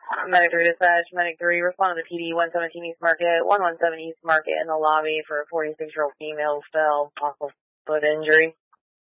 Medic 3 dispatch, Medic 3, respond to the PD 117 East Market, 117 East Market in the lobby for a 46-year-old female fell, possible foot injury.